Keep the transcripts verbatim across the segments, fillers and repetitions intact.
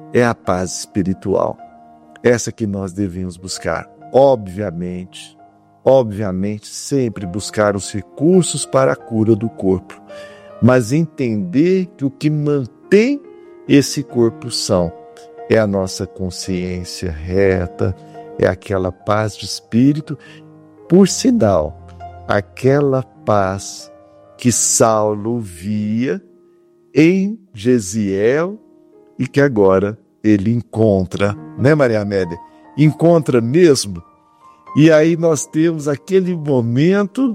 é a paz espiritual. Essa que nós devemos buscar. Obviamente, obviamente, sempre buscar os recursos para a cura do corpo, mas entender que o que mantém esse corpo são é a nossa consciência reta, é aquela paz de espírito, por sinal, aquela paz que Saulo via em Gesiel e que agora ele encontra, né, Maria Amélia? Encontra mesmo. E aí nós temos aquele momento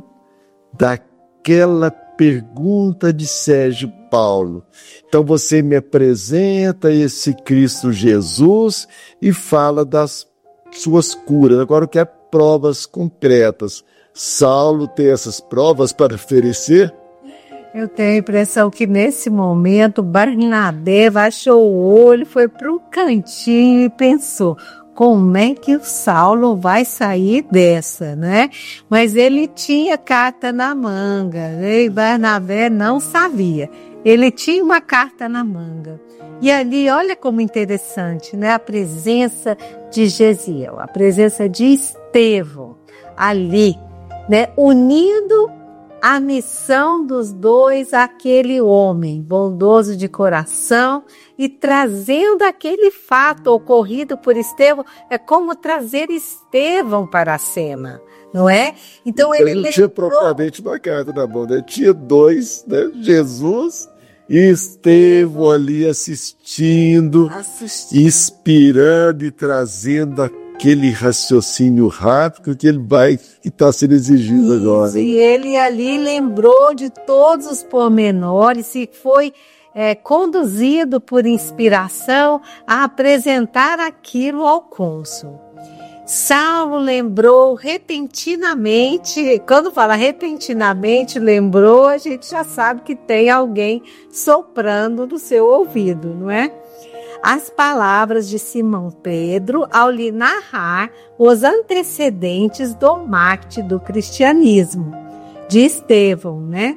daquela pergunta de Sérgio Paulo. Então você me apresenta esse Cristo Jesus e fala das suas curas. Agora eu quero provas concretas. Saulo tem essas provas para oferecer? Eu tenho a impressão que nesse momento Barnabé baixou o olho, foi para um cantinho e pensou: como é que o Saulo vai sair dessa, né? Mas ele tinha carta na manga, né? E Barnabé não sabia. Ele tinha uma carta na manga. E ali, olha como interessante, né? A presença de Gesiel, a presença de Estevão ali, né? Unindo a missão dos dois àquele homem bondoso de coração e trazendo aquele fato ocorrido por Estevão, é como trazer Estevão para a cena, não é? Então ele, ele não tinha propriamente uma carta na mão, né? Tinha dois, né? Jesus e Estevão ali assistindo, assistindo, inspirando e trazendo a aquele raciocínio rápido que ele vai, que está sendo exigido Isso, agora. E ele ali lembrou de todos os pormenores e foi é, conduzido por inspiração a apresentar aquilo ao cônsul. Saulo lembrou repentinamente, quando fala repentinamente, lembrou, a gente já sabe que tem alguém soprando no seu ouvido, não é? As palavras de Simão Pedro ao lhe narrar os antecedentes do mártir do cristianismo, de Estevão, né?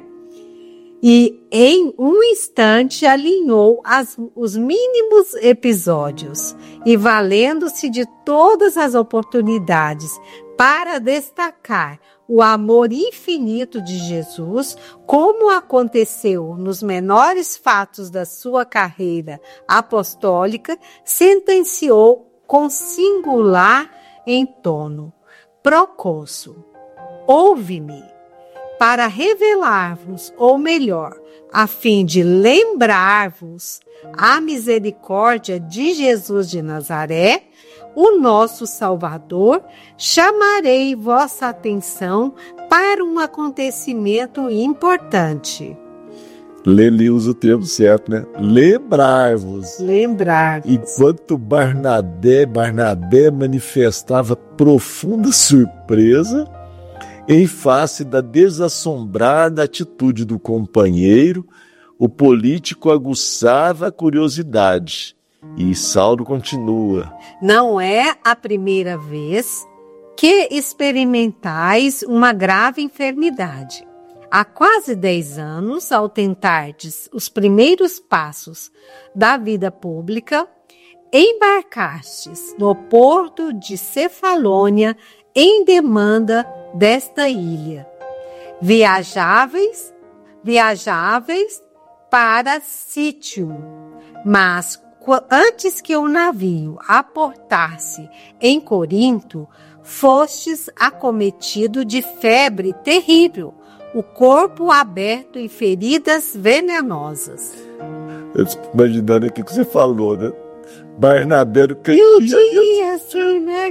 E em um instante alinhou as, os mínimos episódios e valendo-se de todas as oportunidades para destacar o amor infinito de Jesus, como aconteceu nos menores fatos da sua carreira apostólica, sentenciou com singular entono: Procônsul, ouve-me, para revelar-vos, ou melhor, a fim de lembrar-vos a misericórdia de Jesus de Nazaré, o nosso Salvador, chamarei vossa atenção para um acontecimento importante. Lê usa o termo certo, né? Lembrar-vos. Lembrar. Enquanto Barnabé, Barnabé manifestava profunda surpresa em face da desassombrada atitude do companheiro, o político aguçava a curiosidade. E Saulo continua: não é a primeira vez que experimentais uma grave enfermidade. Há quase dez anos, ao tentardes os primeiros passos da vida pública, embarcastes no porto de Cefalônia em demanda desta ilha. Viajáveis, viajáveis para Sítium, mas antes que o navio aportasse em Corinto, fostes acometido de febre terrível, o corpo aberto e feridas venenosas. Eu estou imaginando aqui o que você falou, né? Barnabé do Eu tinha assim, né?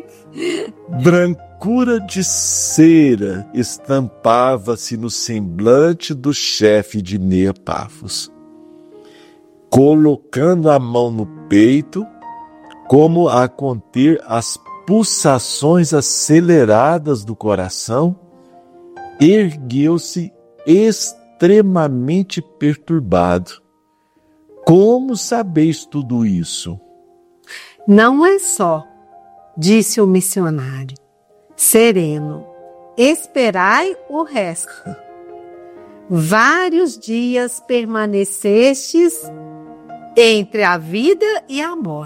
Brancura de cera estampava-se no semblante do chefe de Neopafos. Colocando a mão no peito, como a conter as pulsações aceleradas do coração, ergueu-se extremamente perturbado. Como sabeis tudo isso? Não é só, disse o missionário, sereno, esperai o resto. Vários dias permanecestes entre a vida e a morte.